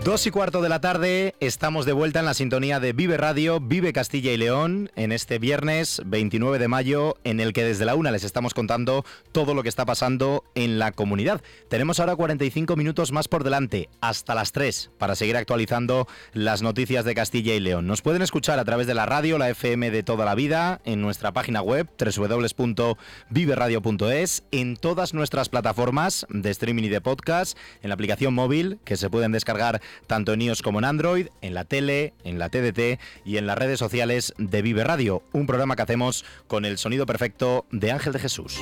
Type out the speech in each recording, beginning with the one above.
2:15 de la tarde, estamos de vuelta en la sintonía de Vive Radio, Vive Castilla y León, en este viernes 29 de mayo, en el que desde la 1 les estamos contando todo lo que está pasando en la comunidad. Tenemos ahora 45 minutos más por delante, hasta las 3, para seguir actualizando las noticias de Castilla y León. Nos pueden escuchar a través de la radio, la FM de toda la vida, en nuestra página web, www.viveradio.es, en todas nuestras plataformas de streaming y de podcast, en la aplicación móvil, que se pueden descargar tanto en iOS como en Android, en la tele, en la TDT y en las redes sociales de Vive Radio, un programa que hacemos con el sonido perfecto de Ángel de Jesús.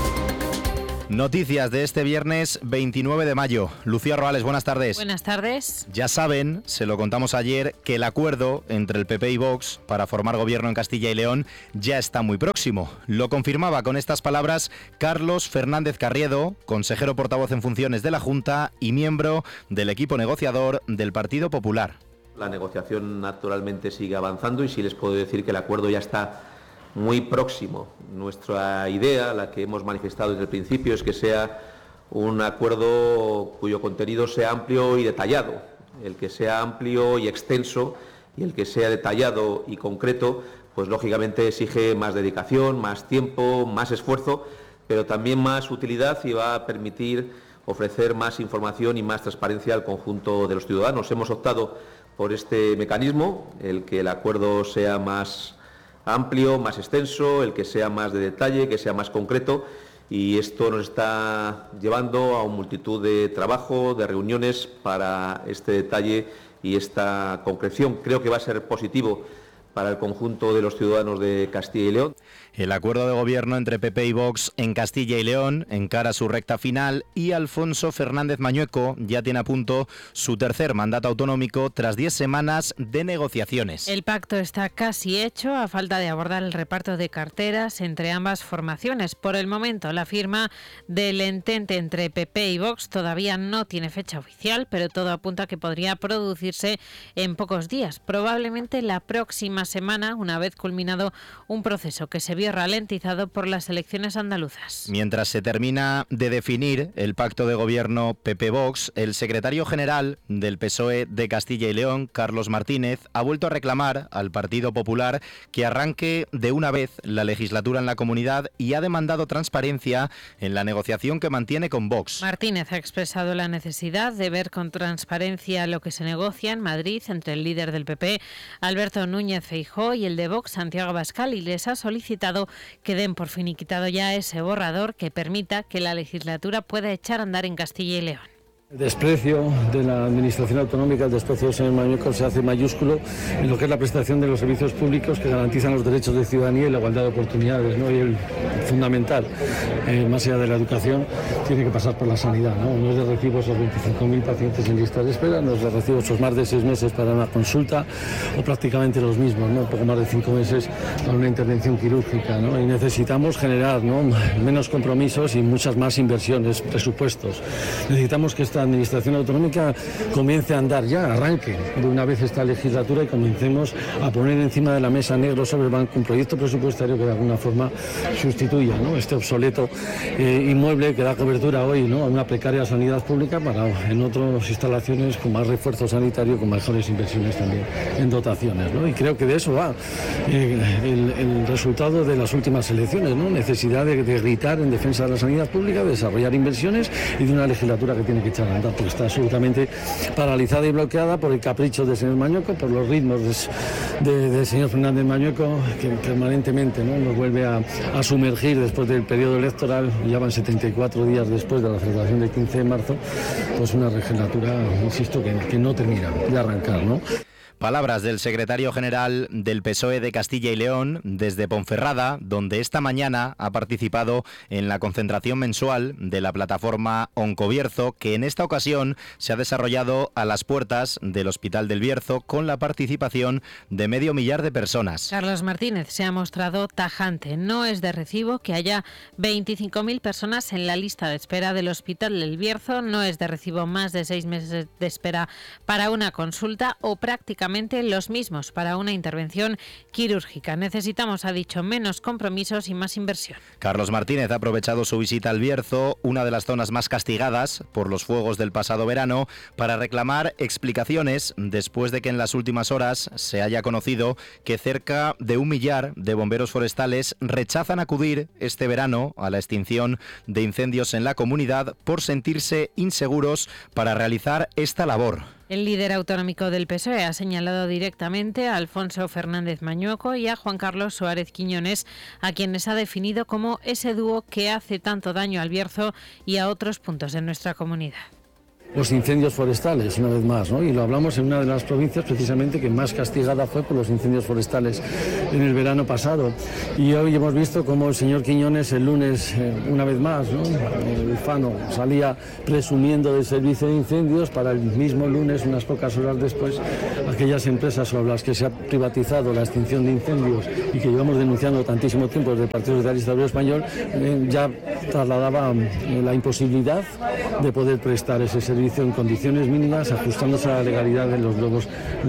Noticias de este viernes 29 de mayo. Lucía Roales, buenas tardes. Buenas tardes. Ya saben, se lo contamos ayer, que el acuerdo entre el PP y Vox para formar gobierno en Castilla y León ya está muy próximo. Lo confirmaba con estas palabras Carlos Fernández Carriedo, consejero portavoz en funciones de la Junta y miembro del equipo negociador del Partido Popular. La negociación naturalmente sigue avanzando y sí les puedo decir que el acuerdo ya está muy próximo. Nuestra idea, la que hemos manifestado desde el principio, es que sea un acuerdo cuyo contenido sea amplio y detallado. El que sea amplio y extenso y el que sea detallado y concreto, pues lógicamente exige más dedicación, más tiempo, más esfuerzo, pero también más utilidad y va a permitir ofrecer más información y más transparencia al conjunto de los ciudadanos. Hemos optado por este mecanismo, el que el acuerdo sea más amplio, más extenso, el que sea más de detalle, que sea más concreto, y esto nos está llevando a una multitud de trabajo, de reuniones para este detalle y esta concreción. Creo que va a ser positivo para el conjunto de los ciudadanos de Castilla y León. El acuerdo de gobierno entre PP y Vox en Castilla y León encara su recta final y Alfonso Fernández Mañueco ya tiene a punto su tercer mandato autonómico tras 10 semanas de negociaciones. El pacto está casi hecho a falta de abordar el reparto de carteras entre ambas formaciones. Por el momento, la firma del entente entre PP y Vox todavía no tiene fecha oficial, pero todo apunta a que podría producirse en pocos días, probablemente la próxima semana, una vez culminado un proceso que se vio ralentizado por las elecciones andaluzas. Mientras se termina de definir el pacto de gobierno PP-Vox, el secretario general del PSOE de Castilla y León, Carlos Martínez, ha vuelto a reclamar al Partido Popular que arranque de una vez la legislatura en la comunidad y ha demandado transparencia en la negociación que mantiene con Vox. Martínez ha expresado la necesidad de ver con transparencia lo que se negocia en Madrid entre el líder del PP, Alberto Núñez Feijóo, y el de Vox, Santiago Abascal, y les ha solicitado que den por finiquitado ya ese borrador que permita que la legislatura pueda echar a andar en Castilla y León. El desprecio de la Administración Autonómica, el desprecio del señor Mañueco se hace mayúsculo en lo que es la prestación de los servicios públicos que garantizan los derechos de ciudadanía y la igualdad de oportunidades, ¿no? Y el fundamental, más allá de la educación, tiene que pasar por la sanidad, ¿no? No es de recibo esos 25.000 pacientes en listas de espera, no es de recibo esos más de 6 meses para una consulta o prácticamente los mismos, ¿no? Poco más de 5 meses para una intervención quirúrgica, ¿no? Y necesitamos generar, ¿no?, menos compromisos y muchas más inversiones, presupuestos. Necesitamos que esta Administración Autonómica comience a andar ya, arranque de una vez esta legislatura y comencemos a poner encima de la mesa negro sobre el banco un proyecto presupuestario que de alguna forma sustituya, ¿no?, este obsoleto inmueble que da cobertura hoy, ¿no?, a una precaria sanidad pública para en otras instalaciones con más refuerzo sanitario, con mejores inversiones también en dotaciones, ¿no? Y creo que de eso va el resultado de las últimas elecciones, ¿no? Necesidad de gritar en defensa de la sanidad pública, de desarrollar inversiones y de una legislatura que tiene que echar a andar, porque está absolutamente paralizada y bloqueada por el capricho del señor Mañueco, por los ritmos del señor Fernández Mañueco, que permanentemente, ¿no?, nos vuelve a sumergir después del periodo electoral. Ya van 74 días después de la celebración del 15 de marzo, pues una legislatura, insisto, que no termina de arrancar, ¿no? Palabras del secretario general del PSOE de Castilla y León desde Ponferrada, donde esta mañana ha participado en la concentración mensual de la plataforma Oncobierzo, que en esta ocasión se ha desarrollado a las puertas del Hospital del Bierzo con la participación de 500.000 de personas. Carlos Martínez se ha mostrado tajante. No es de recibo que haya 25.000 personas en la lista de espera del Hospital del Bierzo. No es de recibo más de 6 meses de espera para una consulta o prácticamente prácticamente los mismos para una intervención quirúrgica. Necesitamos, ha dicho, menos compromisos y más inversión. Carlos Martínez ha aprovechado su visita al Bierzo, una de las zonas más castigadas por los fuegos del pasado verano, para reclamar explicaciones después de que en las últimas horas se haya conocido que cerca de 1 millar de bomberos forestales rechazan acudir este verano a la extinción de incendios en la comunidad por sentirse inseguros para realizar esta labor. El líder autonómico del PSOE ha señalado directamente a Alfonso Fernández Mañueco y a Juan Carlos Suárez Quiñones, a quienes ha definido como ese dúo que hace tanto daño al Bierzo y a otros puntos de nuestra comunidad. Los incendios forestales, una vez más, ¿no? Y lo hablamos en una de las provincias precisamente que más castigada fue por los incendios forestales en el verano pasado. Y hoy hemos visto cómo el señor Quiñones el lunes, una vez más, ¿no? El Fano salía presumiendo del servicio de incendios para el mismo lunes, unas pocas horas después, aquellas empresas sobre las que se ha privatizado la extinción de incendios y que llevamos denunciando tantísimo tiempo desde el Partido Socialista Obrero Español, ya trasladaba la imposibilidad de poder prestar ese servicio en condiciones mínimas, ajustándose a la legalidad de los nuevos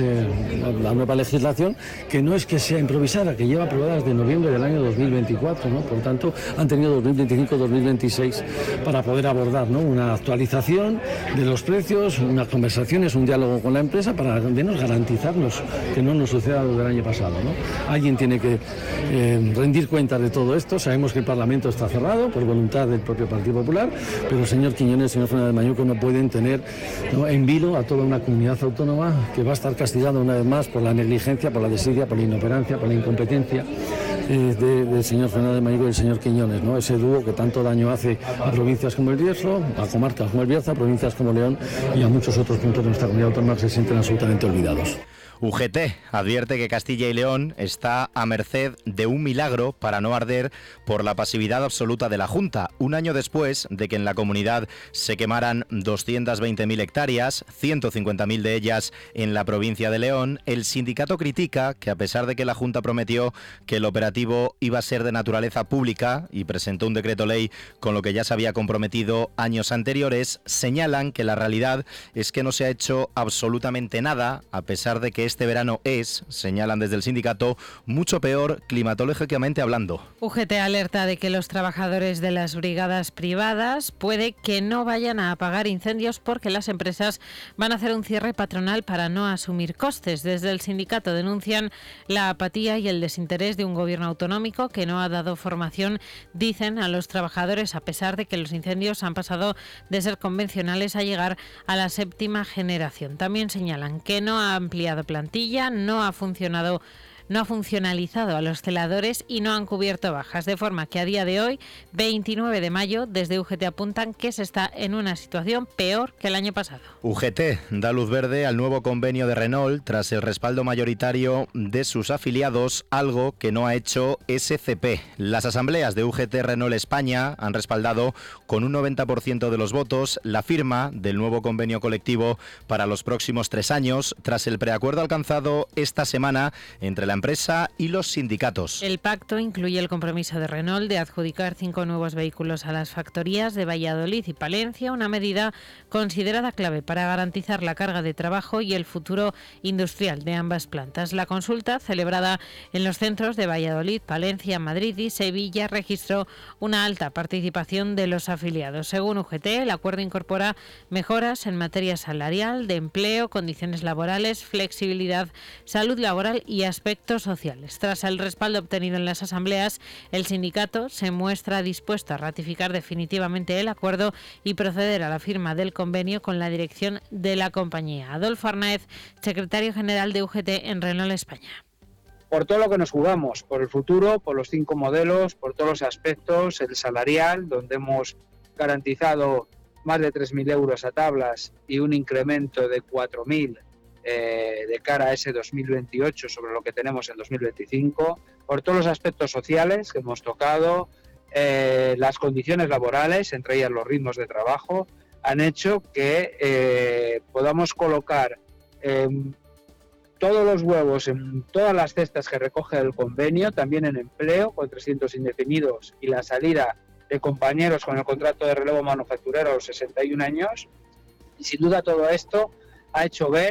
de la nueva legislación, que no es que sea improvisada, que lleva aprobada desde noviembre del año 2024, ¿no? Por tanto, han tenido 2025-2026 para poder abordar, ¿no? Una actualización de los precios, unas conversaciones, un diálogo con la empresa para al menos garantizarnos que no nos suceda lo del año pasado, ¿no? Alguien tiene que rendir cuentas de todo esto. Sabemos que el Parlamento está cerrado por voluntad del propio Partido Popular, pero el señor Quiñones y el señor Fernández Mañueco no pueden tener, ¿no?, en vilo a toda una comunidad autónoma que va a estar castigada una vez más por la negligencia, por la desidia, por la inoperancia, por la incompetencia del señor Fernández Mañueco y el señor Quiñones, ¿no? Ese dúo que tanto daño hace a provincias como el Bierzo, a comarcas como el Bierzo, a provincias como León y a muchos otros puntos de nuestra comunidad autónoma que se sienten absolutamente olvidados. UGT advierte que Castilla y León está a merced de un milagro para no arder por la pasividad absoluta de la Junta, un año después de que en la comunidad se quemaran 220.000 hectáreas, 150.000 de ellas en la provincia de León. El sindicato critica que, a pesar de que la Junta prometió que el operativo iba a ser de naturaleza pública y presentó un decreto ley con lo que ya se había comprometido años anteriores, señalan que la realidad es que no se ha hecho absolutamente nada, a pesar de que este verano es, señalan desde el sindicato, mucho peor climatológicamente hablando. UGT alerta de que los trabajadores de las brigadas privadas puede que no vayan a apagar incendios porque las empresas van a hacer un cierre patronal para no asumir costes. Desde el sindicato denuncian la apatía y el desinterés de un gobierno autonómico que no ha dado formación, dicen, a los trabajadores, a pesar de que los incendios han pasado de ser convencionales a llegar a la 7ª generación. También señalan que no ha ampliado plantilla, no ha funcionalizado a los celadores y no han cubierto bajas, de forma que a día de hoy, 29 de mayo, desde UGT apuntan que se está en una situación peor que el año pasado. UGT da luz verde al nuevo convenio de Renault tras el respaldo mayoritario de sus afiliados, algo que no ha hecho SCP. Las asambleas de UGT Renault España han respaldado con un 90% de los votos la firma del nuevo convenio colectivo para los próximos 3 años, tras el preacuerdo alcanzado esta semana entre la empresa y los sindicatos. El pacto incluye el compromiso de Renault de adjudicar 5 nuevos vehículos a las factorías de Valladolid y Palencia, una medida considerada clave para garantizar la carga de trabajo y el futuro industrial de ambas plantas. La consulta, celebrada en los centros de Valladolid, Palencia, Madrid y Sevilla, registró una alta participación de los afiliados. Según UGT, el acuerdo incorpora mejoras en materia salarial, de empleo, condiciones laborales, flexibilidad, salud laboral y aspectos sociales. Tras el respaldo obtenido en las asambleas, el sindicato se muestra dispuesto a ratificar definitivamente el acuerdo y proceder a la firma del convenio con la dirección de la compañía. Adolfo Arnaez, secretario general de UGT en Renault España. Por todo lo que nos jugamos, por el futuro, por los 5 modelos, por todos los aspectos, el salarial, donde hemos garantizado más de 3.000 euros a tablas y un incremento de 4.000 de cara a ese 2028 sobre lo que tenemos en 2025, por todos los aspectos sociales que hemos tocado, las condiciones laborales, entre ellas los ritmos de trabajo, han hecho que podamos colocar todos los huevos en todas las cestas que recoge el convenio, también en empleo, con 300 indefinidos y la salida de compañeros con el contrato de relevo manufacturero a los 61 años. Y sin duda todo esto ha hecho ver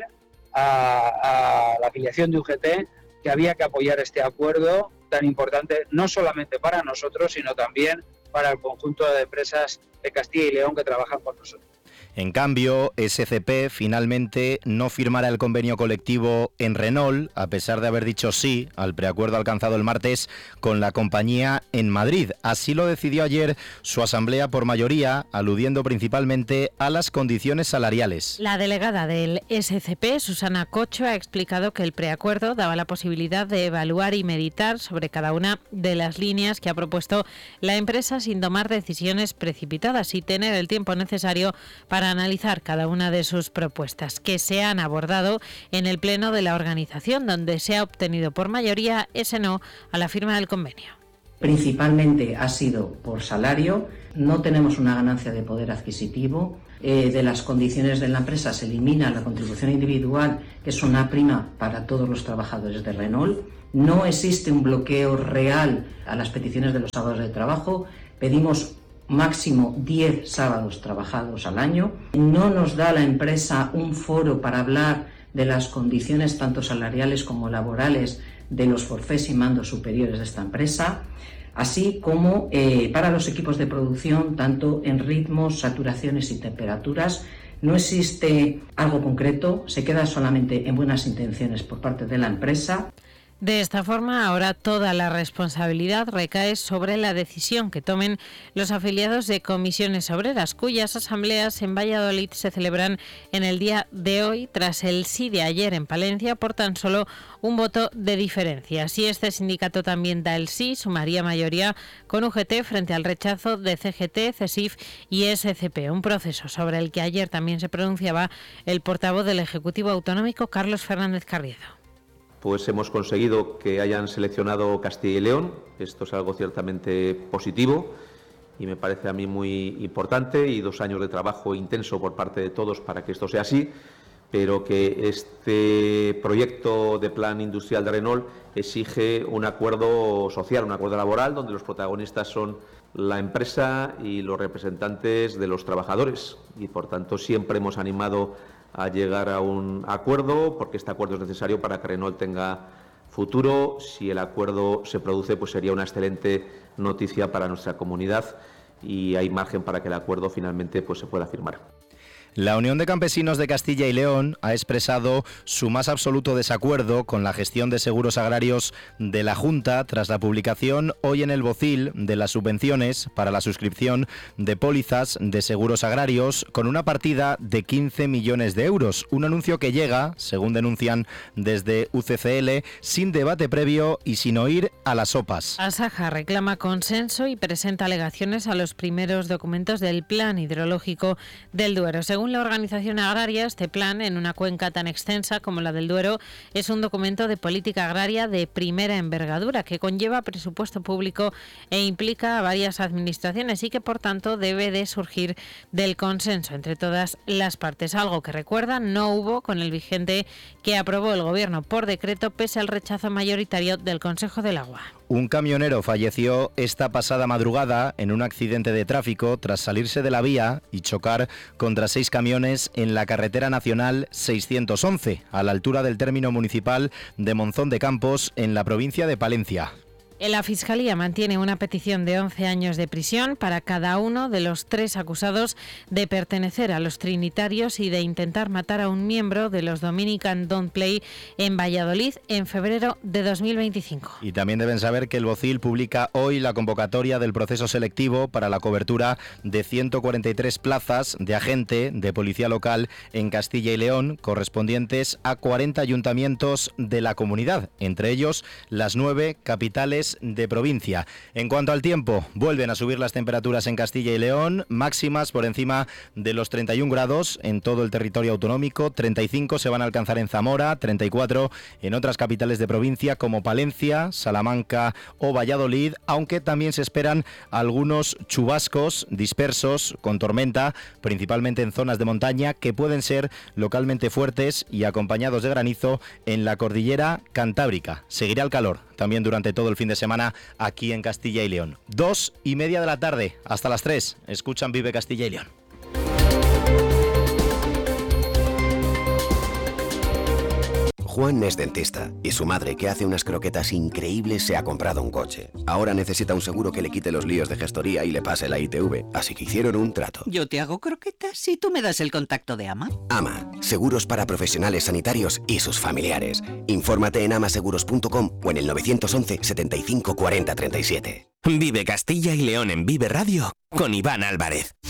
a la afiliación de UGT que había que apoyar este acuerdo tan importante, no solamente para nosotros, sino también para el conjunto de empresas de Castilla y León que trabajan con nosotros. En cambio, SCP finalmente no firmará el convenio colectivo en Renault, a pesar de haber dicho sí al preacuerdo alcanzado el martes con la compañía en Madrid. Así lo decidió ayer su asamblea por mayoría, aludiendo principalmente a las condiciones salariales. La delegada del SCP, Susana Cocho, ha explicado que el preacuerdo daba la posibilidad de evaluar y meditar sobre cada una de las líneas que ha propuesto la empresa sin tomar decisiones precipitadas y tener el tiempo necesario para analizar cada una de sus propuestas, que se han abordado en el pleno de la organización, donde se ha obtenido por mayoría ese no a la firma del convenio. Principalmente ha sido por salario, no tenemos una ganancia de poder adquisitivo, de las condiciones de la empresa se elimina la contribución individual, que es una prima para todos los trabajadores de Renault, no existe un bloqueo real a las peticiones de los sábados de trabajo, pedimos máximo 10 sábados trabajados al año. No nos da la empresa un foro para hablar de las condiciones tanto salariales como laborales de los forfés y mandos superiores de esta empresa, así como para los equipos de producción, tanto en ritmos, saturaciones y temperaturas. No existe algo concreto, se queda solamente en buenas intenciones por parte de la empresa. De esta forma, ahora toda la responsabilidad recae sobre la decisión que tomen los afiliados de comisiones obreras, cuyas asambleas en Valladolid se celebran en el día de hoy, tras el sí de ayer en Palencia, por tan solo un voto de diferencia. Si este sindicato también da el sí, sumaría mayoría con UGT frente al rechazo de CGT, CESIF y SCP, un proceso sobre el que ayer también se pronunciaba el portavoz del Ejecutivo Autonómico, Carlos Fernández Carriedo. Pues hemos conseguido que hayan seleccionado Castilla y León. Esto es algo ciertamente positivo y me parece a mí muy importante, y 2 años de trabajo intenso por parte de todos para que esto sea así, pero que este proyecto de plan industrial de Renault exige un acuerdo social, un acuerdo laboral, donde los protagonistas son la empresa y los representantes de los trabajadores, y por tanto siempre hemos animado a llegar a un acuerdo, porque este acuerdo es necesario para que Renault tenga futuro. Si el acuerdo se produce, pues sería una excelente noticia para nuestra comunidad, y hay margen para que el acuerdo finalmente pues se pueda firmar. La Unión de Campesinos de Castilla y León ha expresado su más absoluto desacuerdo con la gestión de seguros agrarios de la Junta tras la publicación hoy en el Bocil de las subvenciones para la suscripción de pólizas de seguros agrarios con una partida de 15 millones de euros. Un anuncio que llega, según denuncian desde UCCL, sin debate previo y sin oír a las sopas. Asaja reclama consenso y presenta alegaciones a los primeros documentos del Plan Hidrológico del Duero. Según la organización agraria, este plan, en una cuenca tan extensa como la del Duero, es un documento de política agraria de primera envergadura que conlleva presupuesto público e implica a varias administraciones y que, por tanto, debe de surgir del consenso entre todas las partes, algo que, recuerda, no hubo con el vigente que aprobó el Gobierno por decreto pese al rechazo mayoritario del Consejo del Agua. Un camionero falleció esta pasada madrugada en un accidente de tráfico tras salirse de la vía y chocar contra 6 camiones en la carretera nacional 611, a la altura del término municipal de Monzón de Campos, en la provincia de Palencia. La Fiscalía mantiene una petición de 11 años de prisión para cada uno de los 3 acusados de pertenecer a los Trinitarios y de intentar matar a un miembro de los Dominican Don't Play en Valladolid en febrero de 2025. Y también deben saber que el Bocil publica hoy la convocatoria del proceso selectivo para la cobertura de 143 plazas de agente de policía local en Castilla y León, correspondientes a 40 ayuntamientos de la comunidad, entre ellos las 9 capitales de provincia. En cuanto al tiempo, vuelven a subir las temperaturas en Castilla y León, máximas por encima de los 31 grados en todo el territorio autonómico, 35 se van a alcanzar en Zamora, 34 en otras capitales de provincia como Palencia, Salamanca o Valladolid, aunque también se esperan algunos chubascos dispersos con tormenta, principalmente en zonas de montaña, que pueden ser localmente fuertes y acompañados de granizo en la cordillera cantábrica. Seguirá el calor también durante todo el fin de semana aquí en Castilla y León. 2:30 de la tarde, hasta las 3. Escuchan Vive Castilla y León. Juan es dentista y su madre, que hace unas croquetas increíbles, se ha comprado un coche. Ahora necesita un seguro que le quite los líos de gestoría y le pase la ITV, así que hicieron un trato. Yo te hago croquetas y tú me das el contacto de AMA. AMA, seguros para profesionales sanitarios y sus familiares. Infórmate en amaseguros.com o en el 911 75 40 37. Vive Castilla y León en Vive Radio con Iván Álvarez.